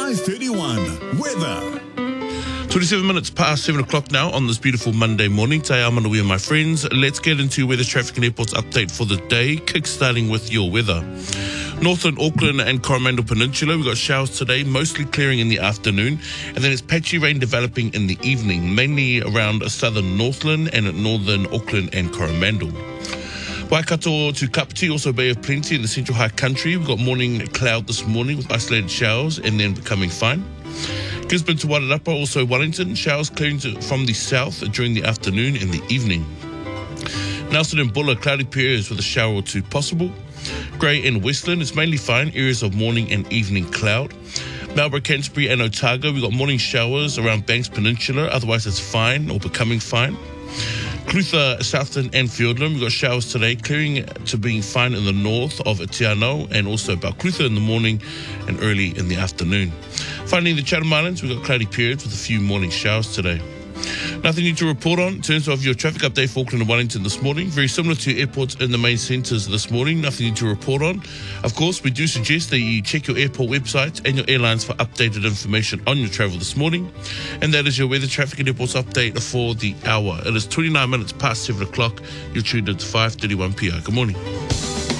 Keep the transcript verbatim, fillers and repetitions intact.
five thirty-one. Weather. twenty-seven minutes past seven o'clock now on this beautiful Monday morning. Te ao mana my friends. Let's get into weather, traffic and airports update for the day, kick-starting with your weather. Northern Auckland and Coromandel Peninsula, we've got showers today, mostly clearing in the afternoon, and then it's patchy rain developing in the evening, mainly around southern Northland and northern Auckland and Coromandel. Waikato to Kapiti, also Bay of Plenty in the central high country. We've got morning cloud this morning with isolated showers and then becoming fine. Gisborne to Wairarapa, also Wellington, showers clearing to, from the south during the afternoon and the evening. Nelson and Buller, cloudy periods with a shower or two possible. Grey and Westland, it's mainly fine, areas of morning and evening cloud. Marlborough, Canterbury and Otago, we've got morning showers around Banks Peninsula, otherwise it's fine or becoming fine. Clutha, Southland and Fiordland, we've got showers today, clearing to being fine in the north of Atiano and also about Clutha in the morning and early in the afternoon. Finally, in the Chatham Islands, we've got cloudy periods with a few morning showers today. Nothing new to report on in terms of your traffic update for Auckland and Wellington this morning. Very similar to airports in the main centres this morning. Nothing new to report on. Of course, we do suggest that you check your airport websites and your airlines for updated information on your travel this morning. And that is your weather, traffic and airports update for the hour. It is twenty-nine minutes past seven o'clock. You're tuned into five thirty-one P R. Good morning.